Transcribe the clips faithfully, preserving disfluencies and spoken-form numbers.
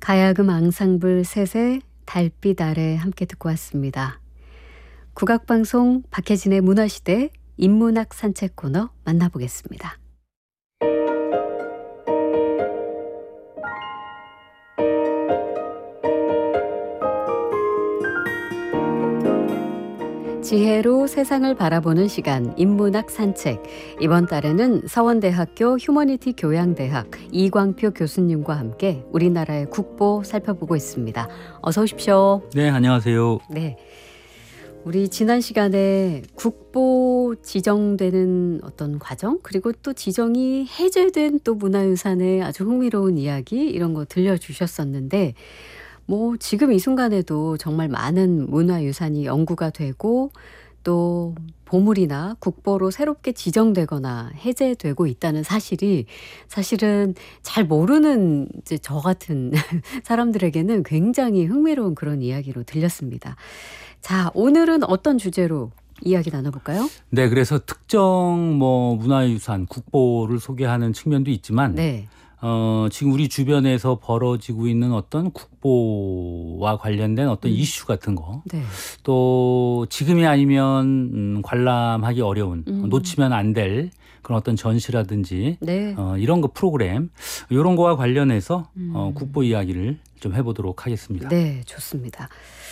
가야금 앙상블 셋의 달빛 아래 함께 듣고 왔습니다. 국악방송 박혜진의 문화시대 인문학 산책 코너 만나보겠습니다. 지혜로 세상을 바라보는 시간 인문학 산책. 이번 달에는 서원대학교 휴머니티 교양대학 이광표 교수님과 함께 우리나라의 국보 살펴보고 있습니다. 어서 오십시오. 네, 안녕하세요. 네, 우리 지난 시간에 국보 지정되는 어떤 과정, 그리고 또 지정이 해제된 또 문화유산의 아주 흥미로운 이야기, 이런 거 들려주셨었는데, 뭐 지금 이 순간에도 정말 많은 문화유산이 연구가 되고 또 보물이나 국보로 새롭게 지정되거나 해제되고 있다는 사실이 사실은 잘 모르는 이제 저 같은 사람들에게는 굉장히 흥미로운 그런 이야기로 들렸습니다. 자, 오늘은 어떤 주제로 이야기 나눠볼까요? 네, 그래서 특정 뭐 문화유산, 국보를 소개하는 측면도 있지만 네. 어, 지금 우리 주변에서 벌어지고 있는 어떤 국보와 관련된 어떤 음. 이슈 같은 거, 네. 또 지금이 아니면 음, 관람하기 어려운, 음. 놓치면 안 될 그런 어떤 전시라든지 네. 어, 이런 거 프로그램, 이런 거와 관련해서 음. 어, 국보 이야기를 좀 해보도록 하겠습니다. 네, 좋습니다.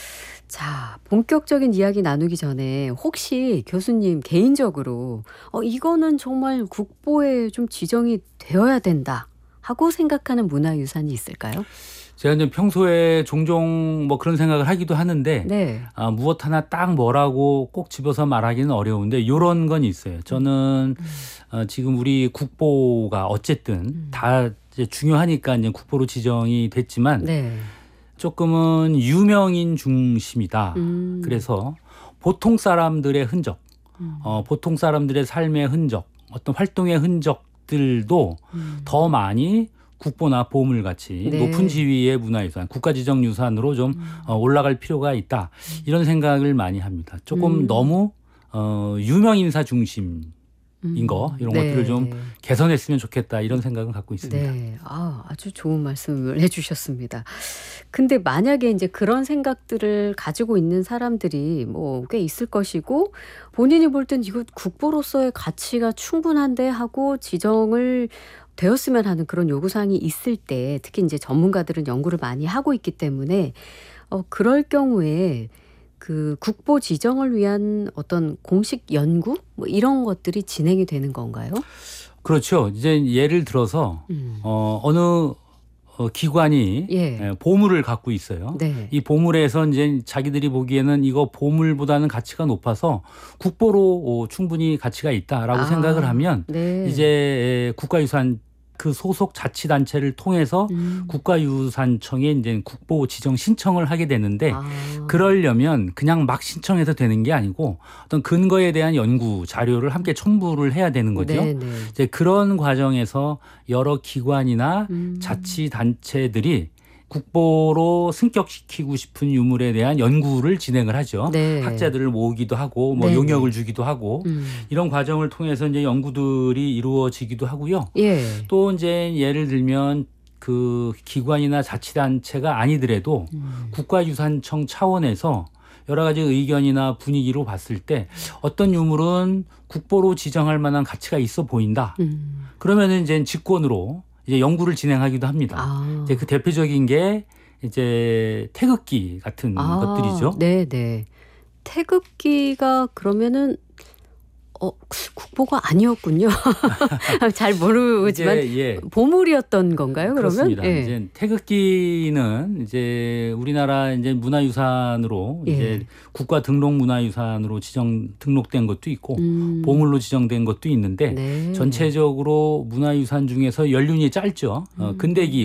자, 본격적인 이야기 나누기 전에 혹시 교수님 개인적으로 어, 이거는 정말 국보에 좀 지정이 되어야 된다 하고 생각하는 문화유산이 있을까요? 제가 이제 평소에 종종 뭐 그런 생각을 하기도 하는데 네. 아, 무엇 하나 딱 뭐라고 꼭 집어서 말하기는 어려운데 이런 건 있어요. 저는 음. 어, 지금 우리 국보가 어쨌든 음. 다 이제 중요하니까 이제 국보로 지정이 됐지만 네. 조금은 유명인 중심이다. 음. 그래서 보통 사람들의 흔적, 음. 어, 보통 사람들의 삶의 흔적, 어떤 활동의 흔적들도 음. 더 많이 국보나 보물같이 네. 높은 지위의 문화유산, 국가지정유산으로 좀 음. 어, 올라갈 필요가 있다. 이런 생각을 많이 합니다. 조금 음. 너무 어, 유명인사 중심인 음. 거, 이런 네. 것들을 좀 개선했으면 좋겠다. 이런 생각을 갖고 있습니다. 네. 아, 아주 좋은 말씀을 해주셨습니다. 근데 만약에 이제 그런 생각들을 가지고 있는 사람들이 뭐 꽤 있을 것이고, 본인이 볼 땐 이거 국보로서의 가치가 충분한데 하고 지정을 되었으면 하는 그런 요구사항이 있을 때, 특히 이제 전문가들은 연구를 많이 하고 있기 때문에 어, 그럴 경우에 그 국보 지정을 위한 어떤 공식 연구 뭐 이런 것들이 진행이 되는 건가요? 그렇죠. 이제 예를 들어서 음. 어, 어느 어, 기관이 예. 예, 보물을 갖고 있어요. 네. 이 보물에서 이제 자기들이 보기에는 이거 보물보다는 가치가 높아서 국보로 어, 충분히 가치가 있다라고 아, 생각을 하면 네. 이제 국가유산 그 소속 자치단체를 통해서 음. 국가유산청에 이제 국보 지정 신청을 하게 되는데 아. 그러려면 그냥 막 신청해서 되는 게 아니고 어떤 근거에 대한 연구 자료를 함께 첨부를 해야 되는 거죠. 네, 네. 이제 그런 과정에서 여러 기관이나 음. 자치단체들이 국보로 승격시키고 싶은 유물에 대한 연구를 진행을 하죠. 네. 학자들을 모으기도 하고 뭐 네네. 용역을 주기도 하고 음. 이런 과정을 통해서 이제 연구들이 이루어지기도 하고요. 예. 또 이제 예를 들면 그 기관이나 자치단체가 아니더라도 음. 국가유산청 차원에서 여러 가지 의견이나 분위기로 봤을 때 어떤 유물은 국보로 지정할 만한 가치가 있어 보인다. 음. 그러면은 이제 직권으로 이제 연구를 진행하기도 합니다. 아. 이제 그 대표적인 게 이제 태극기 같은 아, 것들이죠. 네, 네. 태극기가 그러면은 어, 국보가 아니었군요. 잘 모르지만 이제, 예. 보물이었던 건가요? 그러면? 그렇습니다. 예. 이제 태극기는 이제 우리나라 이제 문화유산으로 예. 이제 국가 등록 문화유산으로 지정 등록된 것도 있고 음. 보물로 지정된 것도 있는데 네. 전체적으로 문화유산 중에서 연륜이 짧죠. 어, 근대기